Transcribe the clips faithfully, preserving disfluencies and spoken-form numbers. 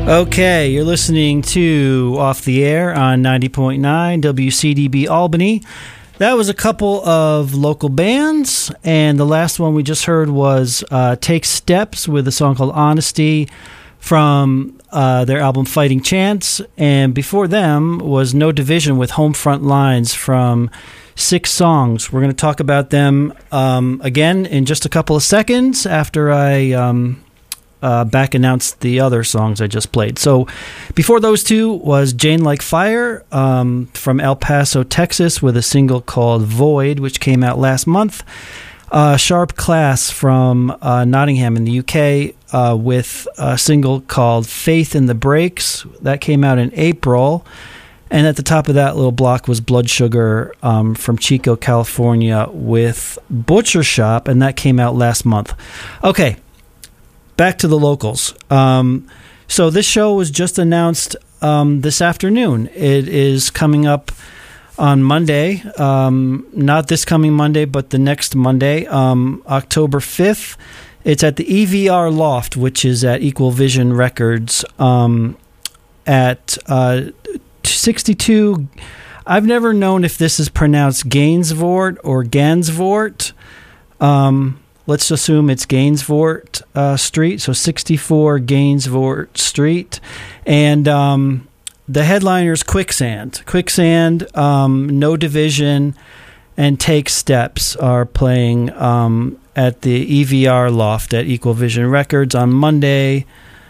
Okay, you're listening to Off the Air on ninety point nine W C D B Albany. That was a couple of local bands, and the last one we just heard was uh, Take Steps with a song called Honesty from uh, their album Fighting Chance, and before them was No Division with Home Front Lines from Six Songs. We're going to talk about them um, again in just a couple of seconds after I... Um, Uh, back announced the other songs I just played. So before those two was Jane Like Fire um, from El Paso, Texas, with a single called Void, which came out last month. Uh, Sharp Class from uh, Nottingham in the U K uh, with a single called Faith in the Breaks. That came out in April. And at the top of that little block was Blood Sugar um, from Chico, California with Butcher Shop, and that came out last month. Okay. Back to the locals. Um, so this show was just announced um, this afternoon. It is coming up on Monday, um, not this coming Monday, but the next Monday, um, October fifth. It's at the E V R Loft, which is at Equal Vision Records um, at uh, sixty-two. I've never known if this is pronounced Gainsvort or Gansvort. Um Let's assume it's Gainsvort uh, Street, so sixty-four Gainsvort Street. And um, the headliners, Quicksand. Quicksand, um, No Division, and Take Steps are playing um, at the E V R Loft at Equal Vision Records on Monday,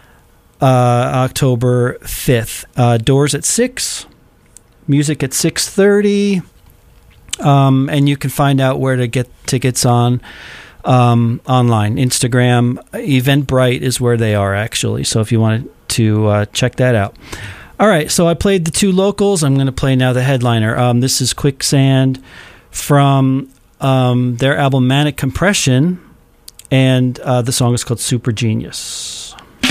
uh, October fifth. Uh, doors at six, music at six thirty, um, and you can find out where to get tickets on Um, online. Instagram, Eventbrite is where they are actually. So if you wanted to uh, check that out. All right, so I played the two locals. I'm going to play now the headliner. Um, this is Quicksand from um, their album Manic Compression, and uh, the song is called Super Genius.